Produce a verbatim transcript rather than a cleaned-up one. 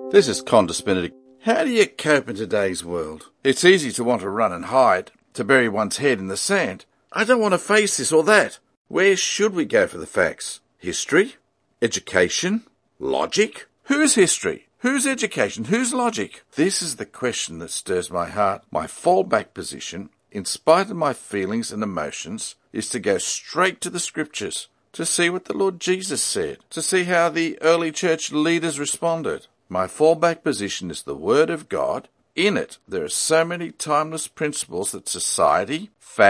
This is Condis Benedict. How do you cope in today's world? It's easy to want to run and hide, to bury one's head in the sand. I don't want to face this or that. Where should we go for the facts? History? Education? Logic? Whose history? Whose education? Whose logic? This is the question that stirs my heart. My fallback position, in spite of my feelings and emotions, is to go straight to the scriptures, to see what the Lord Jesus said, to see how the early church leaders responded. My fallback position is the Word of God. In it, there are so many timeless principles that society,